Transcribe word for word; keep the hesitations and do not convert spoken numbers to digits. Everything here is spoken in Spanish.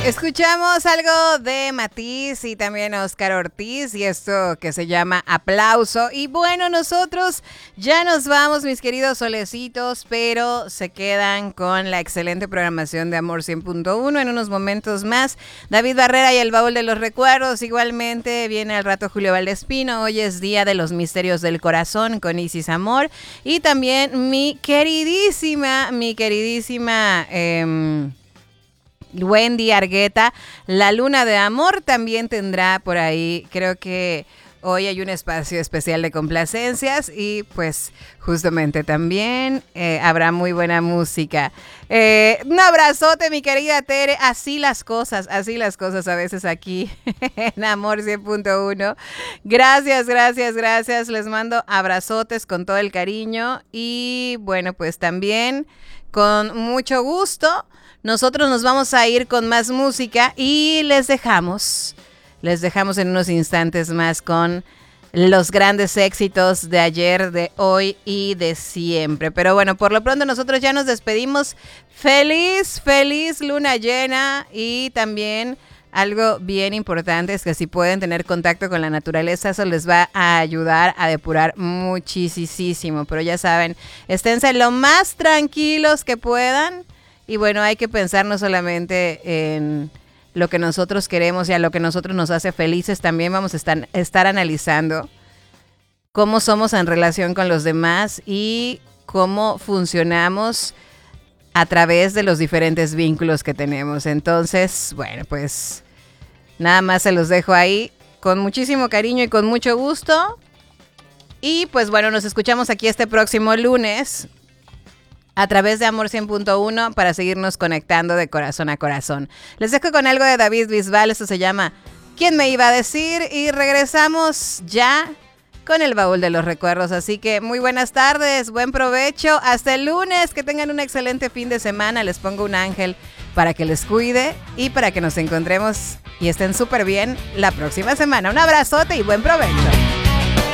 Escuchamos algo de Matiz y también Oscar Ortiz y esto que se llama Aplauso. Y bueno, nosotros ya nos vamos, mis queridos solecitos, pero se quedan con la excelente programación de Amor cien punto uno. En unos momentos más, David Barrera y el Baúl de los Recuerdos. Igualmente viene al rato Julio Valdespino. Hoy es Día de los Misterios del Corazón con Isis Amor. Y también mi queridísima, mi queridísima... Eh, Wendy Argueta, La Luna de Amor también tendrá por ahí, creo que hoy hay un espacio especial de complacencias y pues justamente también eh, habrá muy buena música. Eh, un abrazote, mi querida Tere, así las cosas, así las cosas a veces aquí en Amor cien punto uno. Gracias, gracias, gracias, les mando abrazotes con todo el cariño y bueno, pues también con mucho gusto. Nosotros nos vamos a ir con más música y les dejamos, les dejamos en unos instantes más con los grandes éxitos de ayer, de hoy y de siempre. Pero bueno, por lo pronto nosotros ya nos despedimos. Feliz, feliz luna llena y también algo bien importante es que si pueden tener contacto con la naturaleza, eso les va a ayudar a depurar muchísimo. Pero ya saben, esténse lo más tranquilos que puedan. Y bueno, hay que pensar no solamente en lo que nosotros queremos y a lo que nosotros nos hace felices, también vamos a estar, estar analizando cómo somos en relación con los demás y cómo funcionamos a través de los diferentes vínculos que tenemos. Entonces, bueno, pues nada más se los dejo ahí con muchísimo cariño y con mucho gusto. Y pues bueno, nos escuchamos aquí este próximo lunes a través de Amor cien punto uno para seguirnos conectando de corazón a corazón. Les dejo con algo de David Bisbal, esto se llama ¿Quién me iba a decir? Y regresamos ya con el Baúl de los Recuerdos. Así que muy buenas tardes, buen provecho, hasta el lunes, que tengan un excelente fin de semana. Les pongo un ángel para que les cuide y para que nos encontremos y estén súper bien la próxima semana. Un abrazote y buen provecho.